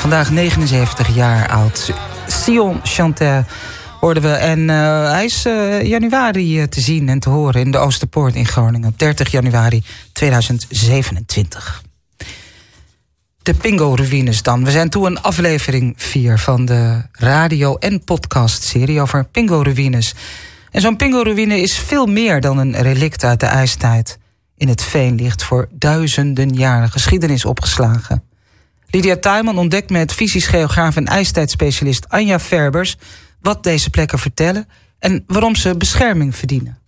vandaag 79 jaar oud. Sion Chanter hoorden we. En hij is januari te zien en te horen in de Oosterpoort in Groningen. Op 30 januari 2027. De Pingo-ruïnes dan. We zijn toe aan aflevering 4 van de radio- en podcastserie over Pingo-ruïnes. En zo'n Pingo-ruïne is veel meer dan een relict uit de ijstijd. In het veen ligt voor duizenden jaren geschiedenis opgeslagen. Lydia Tuijman ontdekt met fysisch geograaf en ijstijdspecialist Anja Verbers wat deze plekken vertellen en waarom ze bescherming verdienen.